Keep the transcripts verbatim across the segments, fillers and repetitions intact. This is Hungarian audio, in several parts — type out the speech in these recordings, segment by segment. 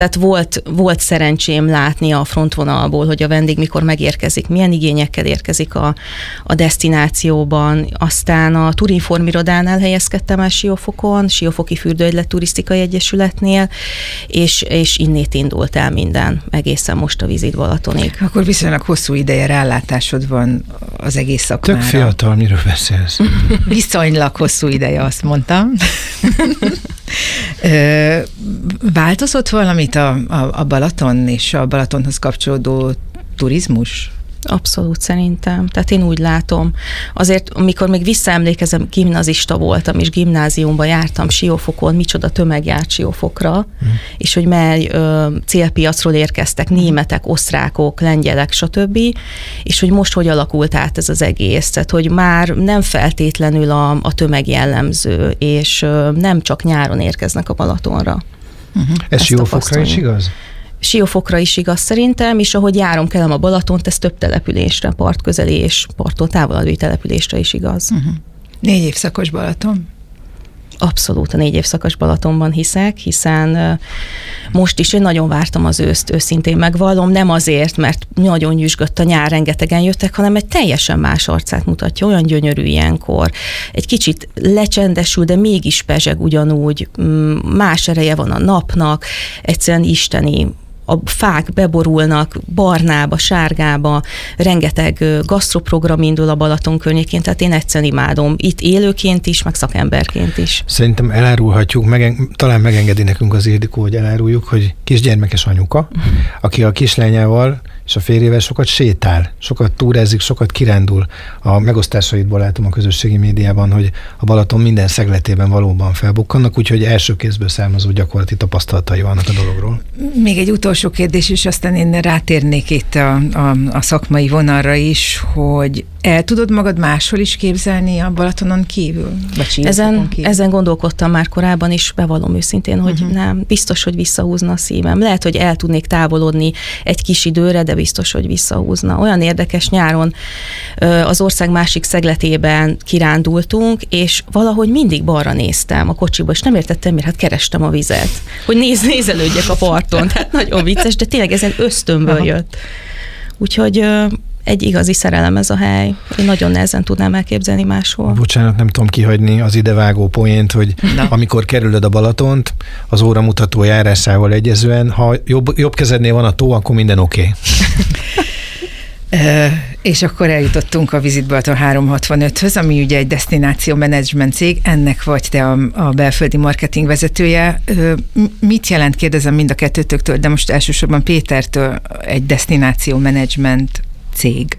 Tehát volt, volt szerencsém látni a frontvonalból, hogy a vendég mikor megérkezik, milyen igényekkel érkezik a, a desztinációban. Aztán a Turinform irodánál helyezkedtem el Siófokon, Siófoki Fürdőegylet Turisztikai Egyesületnél, és, és innét indult el minden, egészen most a Visit Balatonig. Akkor viszonylag hosszú ideje rálátásod van az egész szakmára. Tök fiatal, miről beszélsz? Viszonylag hosszú ideje, azt mondtam. Változott valamit a, a, a Balaton és a Balatonhoz kapcsolódó turizmus? Abszolút szerintem. Tehát én úgy látom. Azért, amikor még visszaemlékezem, gimnazista voltam, és gimnáziumba jártam Siófokon, micsoda tömeg járt Siófokra, mm. és hogy mely ö, célpiacról érkeztek németek, osztrákok, lengyelek, stb. És hogy most hogy alakult át ez az egész. Tehát, hogy már nem feltétlenül a, a tömeg jellemző, és ö, nem csak nyáron érkeznek a Balatonra. Uh-huh. Ez Siófokra is igaz? Siófokra is igaz szerintem, és ahogy járom kelem a Balatont, ez több településre, part közeli és parttól távolabbi településre is igaz. Uh-huh. Négy évszakos Balaton? Abszolút a négy évszakos Balatonban hiszek, hiszen most is én nagyon vártam az őszt, őszintén megvallom, nem azért, mert nagyon nyüzsgött a nyár, rengetegen jöttek, hanem egy teljesen más arcát mutatja, olyan gyönyörű ilyenkor. Egy kicsit lecsendesül, de mégis pezseg ugyanúgy, más ereje van a napnak, egyszerűen isteni. A fák beborulnak barnába, sárgába, rengeteg gasztroprogram indul a Balaton környékén, tehát én egyszerűen imádom, itt élőként is, meg szakemberként is. Szerintem elárulhatjuk, megen, talán megengedi nekünk az Ildikó, hogy eláruljuk, hogy kisgyermekes anyuka, aki a kislányával és a férjével sokat sétál, sokat túrázik, sokat kirándul. A megosztásaidból látom a közösségi médiában, hogy a Balaton minden szegletében valóban felbukkannak, úgyhogy első kézből származó gyakorlati tapasztalatai vannak a dologról. Még egy utolsó kérdés, és aztán én rátérnék itt a, a, a szakmai vonalra is, hogy el tudod magad máshol is képzelni a Balatonon kívül? Ezen, kívül? ezen gondolkodtam már korábban is, bevallom őszintén, hogy uh-huh. nem, biztos, hogy visszahúzna a szívem. Lehet, hogy el tudnék távolodni egy kis időre, de biztos, hogy visszahúzna. Olyan érdekes, nyáron az ország másik szegletében kirándultunk, és valahogy mindig balra néztem a kocsiba, és nem értettem, miért, hát kerestem a vizet, hogy néz, nézelődjek a parton. Tehát nagyon vicces, de tényleg ezen ösztönből Aha. jött. Úgyhogy egy igazi szerelem ez a hely. Én nagyon nehezen tudnám elképzelni máshol. Bocsánat, nem tudom kihagyni az idevágó poént, hogy Na. amikor kerülöd a Balatont, az óramutató járásával egyezően, ha jobb, jobb kezednél van a tó, akkor minden oké. Okay. Uh, és akkor eljutottunk a Visit Balaton háromszázhatvanöthöz, ami ugye egy desztináció menedzsment cég, ennek vagy te a, a belföldi marketing vezetője. Uh, mit jelent, kérdezem mind a kettőtöktől, de most elsősorban Pétertől, egy desztináció menedzsment cég?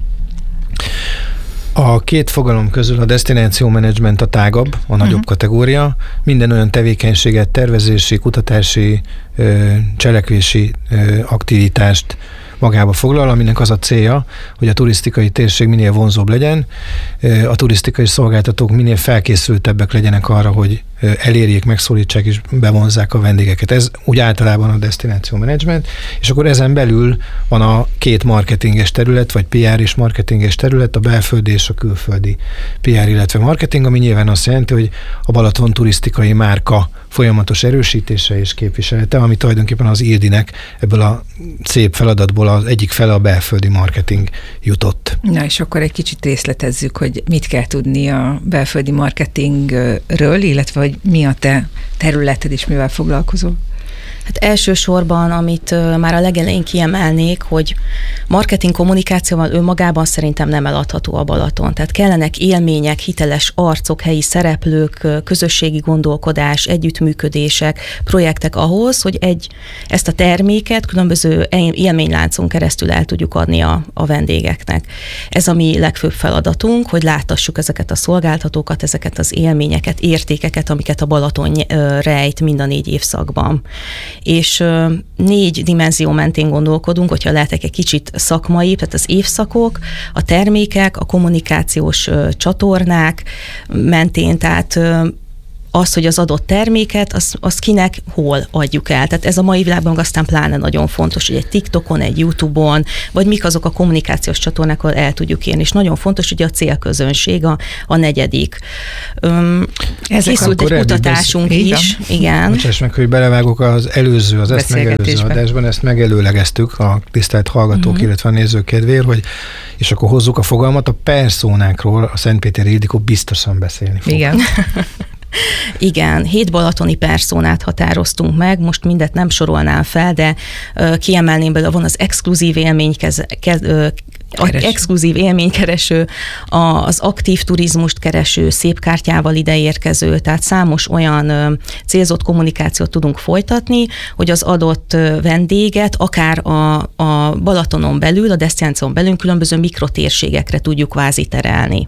A két fogalom közül a desztináció menedzsment a tágabb, a nagyobb uh-huh. kategória. Minden olyan tevékenységet, tervezési, kutatási, cselekvési aktivitást magába foglal, aminek az a célja, hogy a turisztikai térség minél vonzóbb legyen, a turisztikai szolgáltatók minél felkészültebbek legyenek arra, hogy elérjék, megszólítsák és bevonzzák a vendégeket. Ez úgy általában a desztináció menedzsment, és akkor ezen belül van a két marketinges terület, vagy pé er és marketinges terület, a belföldi és a külföldi pé er, illetve marketing, ami nyilván azt jelenti, hogy a Balaton turisztikai márka folyamatos erősítése és képviselete, ami tulajdonképpen az Ildinek ebből a szép feladatból az egyik fele a belföldi marketing jutott. Na és akkor egy kicsit részletezzük, hogy mit kell tudni a belföldi marketingről, illetve hogy mi a te területed és mivel foglalkozol? Hát elsősorban, amit már a legelején kiemelnék, hogy marketing kommunikációval önmagában szerintem nem eladható a Balaton. Tehát kellenek élmények, hiteles arcok, helyi szereplők, közösségi gondolkodás, együttműködések, projektek ahhoz, hogy egy, ezt a terméket különböző élményláncon keresztül el tudjuk adni a, a vendégeknek. Ez a mi legfőbb feladatunk, hogy láttassuk ezeket a szolgáltatókat, ezeket az élményeket, értékeket, amiket a Balaton rejt mind a négy évszakban. És négy dimenzió mentén gondolkodunk, hogyha lehetek egy kicsit szakmai, tehát az évszakok, a termékek, a kommunikációs csatornák mentén, tehát az, hogy az adott terméket, az, az kinek hol adjuk el. Tehát ez a mai világban aztán pláne nagyon fontos, hogy egy TikTokon, egy YouTube-on, vagy mik azok a kommunikációs csatornák, ahol el tudjuk érni. És nagyon fontos, hogy a célközönség a, a negyedik. Um, készült egy kutatásunk besz... is. Igen. Bocsáss meg, hogy belevágok az előző, az ezt megelőző adásban, ezt megelőlegeztük a tisztelt hallgatók, uh-huh. illetve a nézők kedvéért, hogy és akkor hozzuk a fogalmat, a perszónákról a Szentpéteri Ildikó biztosan beszélni fog. Igen. Igen, hét balatoni perszónát határoztunk meg, most mindet nem sorolnám fel, de uh, kiemelném belőle, van az exkluzív élménykez, kez, uh, Kereső. exkluzív élménykereső, az aktív turizmust kereső, szép kártyával ideérkező, tehát számos olyan célzott kommunikációt tudunk folytatni, hogy az adott vendéget akár a, a Balatonon belül, a desztináción belül különböző mikrotérségekre tudjuk kvázi terelni.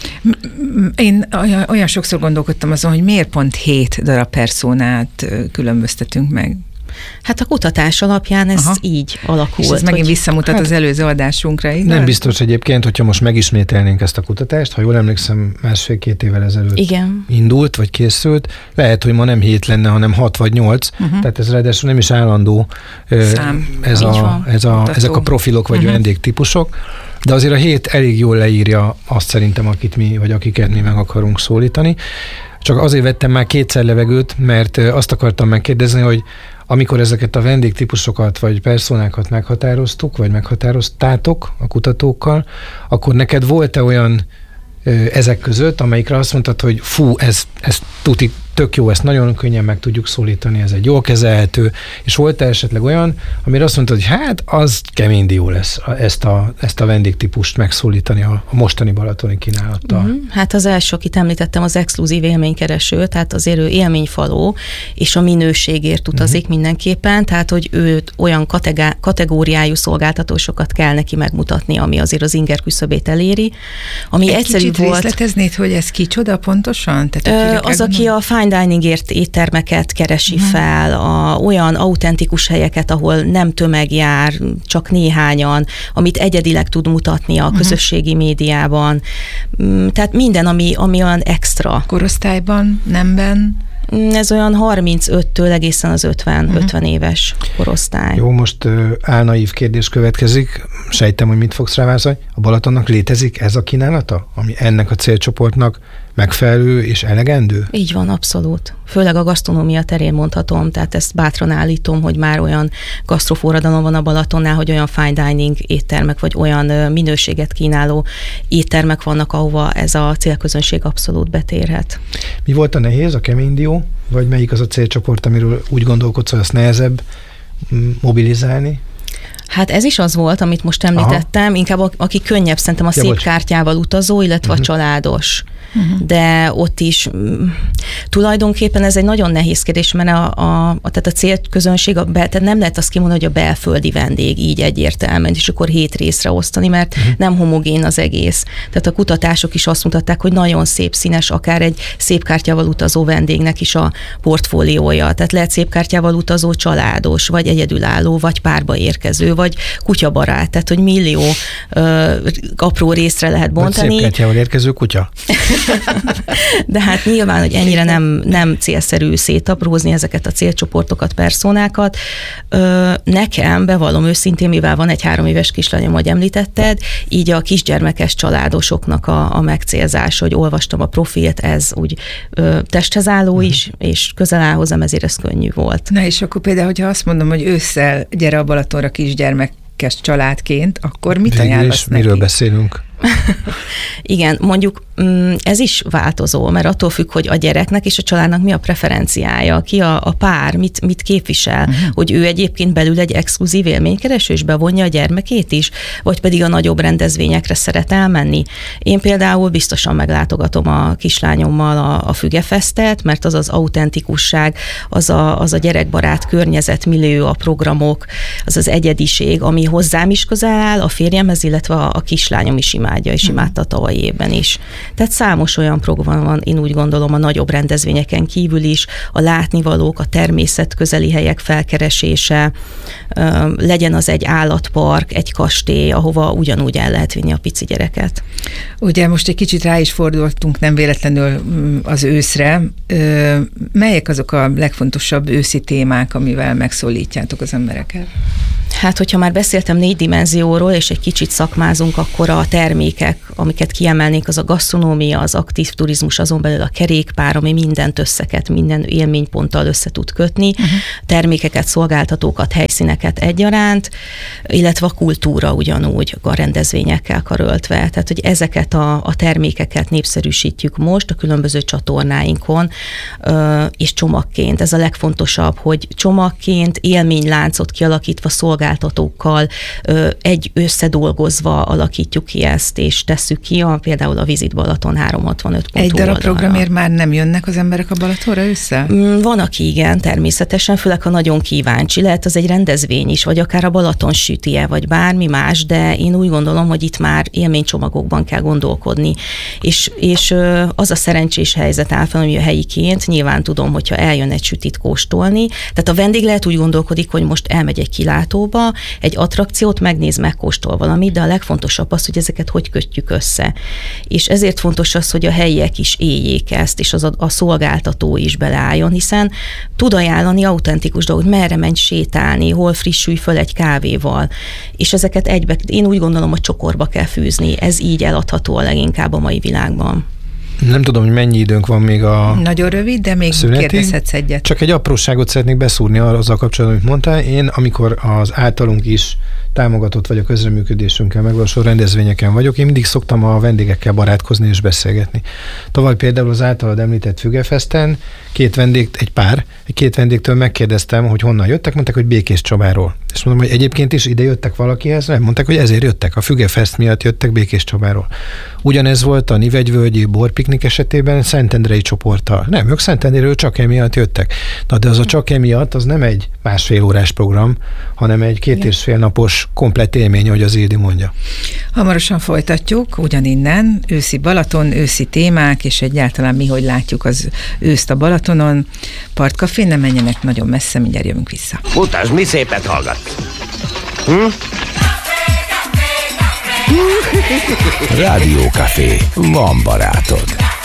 Én olyan, olyan sokszor gondolkodtam azon, hogy miért pont hét darab perszónát különböztetünk meg. Hát a kutatás alapján ez Aha. így alakult. És ez megint visszamutat hát, az előző adásunkra, igaz? Nem biztos egyébként, hogyha most megismételnénk ezt a kutatást, ha jól emlékszem, másfél-két évvel ezelőtt Igen. indult, vagy készült, lehet, hogy ma nem hét lenne, hanem hat vagy nyolc, uh-huh. tehát ez ráadásul nem is állandó Szám. ez a, ez a, ezek a profilok, vagy uh-huh. vendégtípusok, de azért a hét elég jól leírja azt szerintem, akit mi, vagy akiket mi meg akarunk szólítani. Csak azért vettem már kétszer levegőt, mert azt akartam megkérdezni, hogy amikor ezeket a vendégtípusokat vagy perszónákat meghatároztuk, vagy meghatároztátok a kutatókkal, akkor neked volt-e olyan ezek között, amelyikre azt mondtad, hogy fú, ez, ez tuti, tök jó, ezt nagyon könnyen meg tudjuk szólítani, ez egy jól kezelhető, és volt-e esetleg olyan, amire azt mondtad, hogy hát az kemény dió lesz ezt a, ezt a vendégtípust megszólítani a, a mostani balatoni kínálattal. Mm-hmm. Hát az első, akit említettem, az exkluzív élménykereső, tehát azért ő élményfaló, és a minőségért utazik mm-hmm. mindenképpen, tehát hogy őt olyan kategá- kategóriájú szolgáltatósokat kell neki megmutatni, ami azért az inger küszöbét eléri. Ami egy egyszerű kicsit volt. Részleteznéd, hogy ez kicsoda pontosan? Tehát, az, aki a fine diningért éttermeket keresi uh-huh. fel, a, olyan autentikus helyeket, ahol nem tömeg jár, csak néhányan, amit egyedileg tud mutatni a uh-huh. közösségi médiában. Tehát minden, ami, ami olyan extra. Korosztályban, nemben? Ez olyan harmincöttől egészen az ötven, uh-huh. ötven éves korosztály. Jó, most uh, álnaív kérdés következik. Sejtem, hogy mit fogsz rá válaszolni. A Balatonnak létezik ez a kínálata, ami ennek a célcsoportnak megfelelő és elegendő? Így van, abszolút. Főleg a gasztronómia terén mondhatom, tehát ezt bátran állítom, hogy már olyan gasztroforradalom van a Balatonnál, hogy olyan fine dining éttermek, vagy olyan minőséget kínáló éttermek vannak, ahova ez a célközönség abszolút betérhet. Mi volt a nehéz, a kemény dió? Vagy melyik az a célcsoport, amiről úgy gondolkodsz, hogy azt nehezebb mobilizálni? Hát ez is az volt, amit most említettem, Aha. inkább a, aki könnyebb, szerintem a ja, szép bocs. kártyával utazó, illetve uh-huh. a családos. Uh-huh. De ott is m, tulajdonképpen ez egy nagyon nehéz kérdés, mert a, a, a, tehát a célközönség, a bel, tehát nem lehet azt kimondani, hogy a belföldi vendég így egyértelműen, és akkor hét részre osztani, mert uh-huh. nem homogén az egész. Tehát a kutatások is azt mutatták, hogy nagyon szép színes, akár egy szép kártyával utazó vendégnek is a portfóliója. Tehát lehet szép kártyával utazó családos, vagy egyedülálló, vagy párba érkező, vagy kutyabarát, tehát hogy millió ö, apró részre lehet bontani. Vagy szép kártyával érkező kutya. De hát nyilván, hogy ennyire nem, nem célszerű szétaprózni ezeket a célcsoportokat, perszónákat. Ö, nekem, bevallom őszintén, mivel van egy három éves kislányom, ahogy említetted, így a kisgyermekes családosoknak a, a megcélzás, hogy olvastam a profilt, ez úgy ö, testhez álló uh-huh. is, és közel áll hozzám, ezért ez könnyű volt. Na és akkor például, hogyha azt mondom, hogy ősszel gyere a Balatonra kisgyermekes családként, akkor mit Végül ajánlasz is, neki? Miről beszélünk? Igen, mondjuk ez is változó, mert attól függ, hogy a gyereknek és a családnak mi a preferenciája, ki a, a pár, mit, mit képvisel, uh-huh. hogy ő egyébként belül egy exkluzív élménykereső, és bevonja a gyermekét is, vagy pedig a nagyobb rendezvényekre szeret elmenni. Én például biztosan meglátogatom a kislányommal a, a Fügefesztet, mert az az autentikusság, az a, az a gyerekbarát környezet, millió, a programok, az az egyediség, ami hozzám is közel áll, a férjemhez, illetve a, a kislányom is imád imádja, és imádta tavaly évben is. Tehát számos olyan program van, én úgy gondolom, a nagyobb rendezvényeken kívül is, a látnivalók, a természetközeli helyek felkeresése, legyen az egy állatpark, egy kastély, ahova ugyanúgy el lehet vinni a pici gyereket. Ugye most egy kicsit rá is fordultunk nem véletlenül az őszre. Melyek azok a legfontosabb őszi témák, amivel megszólítjátok az embereket? Hát, hogyha már beszéltem négy dimenzióról, és egy kicsit szakmázunk, akkor a termékek, amiket kiemelnék, az a gasztronómia, az aktív turizmus, azon belül a kerékpár, ami mindent összeket, minden élményponttal össze tud kötni, uh-huh. termékeket, szolgáltatókat, helyszíneket egyaránt, illetve a kultúra ugyanúgy a rendezvényekkel karöltve. Tehát, hogy ezeket a, a termékeket népszerűsítjük most a különböző csatornáinkon, és csomagként. Ez a legfontosabb, hogy csomagként élményláncot kialakítva szolgáltatókkal egy összedolgozva alakítjuk ki ezt, és tesszük ki a, például a Visit Balaton háromszázhatvanöt pont hu Egy darab oldalra. programért már nem jönnek az emberek a Balatonra össze? Van, aki igen, természetesen, főleg ha nagyon kíváncsi, lehet az egy rendezvény is, vagy akár a Balaton sütie, vagy bármi más, de én úgy gondolom, hogy itt már élménycsomagokban kell gondolkodni. És, és az a szerencsés helyzet áll fel, hogy a helyiként nyilván tudom, hogyha eljön egy sütit kóstolni, tehát a vendég lehet úgy gondolkodik, hogy most elmegy egy kilátóba, egy attrakciót megnéz, megkóstol valamit, de a legfontosabb az, hogy ezeket hogy kötjük össze. És ezért fontos az, hogy a helyiek is éljék ezt, és az a, a szolgáltató is beleálljon, hiszen tud ajánlani autentikus dolgot, merre menj sétálni, hol frissülj föl egy kávéval, és ezeket egybe, én úgy gondolom, hogy csokorba kell fűzni, ez így eladható a leginkább a mai világban. Nem tudom, hogy mennyi időnk van még a Nagyon rövid, de még szünetig. Kérdezhetsz egyet. Csak egy apróságot szeretnék beszúrni azzal kapcsolatban, amit mondtál. Én, amikor az általunk is támogatott vagy a közreműködésünkkel megvalósuló rendezvényeken vagyok, én mindig szoktam a vendégekkel barátkozni és beszélgetni. Tavaly például az általad említett Fügefesten két vendég, egy pár, egy két vendégtől megkérdeztem, hogy honnan jöttek, mondták, hogy Békés Csabáról. És mondom, hogy egyébként is ide jöttek valakihez, nem mondták, hogy ezért jöttek, a Fügefest miatt jöttek Békés Csabáról. Ugyanez volt a Nivegyvölgyi borpiknik esetében Szentendrei csoporttal. Nem, ők Szentendréről csak emiatt jöttek. Na, de az a csak emiatt, az nem egy másfél órás program, hanem egy két és fél napos komplett élmény, ahogy az Ildi mondja. Hamarosan folytatjuk, ugyaninnen, őszi Balaton, őszi témák, és egyáltalán mi, hogy látjuk az őszt a Balatonon. Partkafé, nem menjenek nagyon messze, mindjárt jövünk vissza. Mutasd, mi szépet hallgat. Hm? Rádiókafé. Van barátod.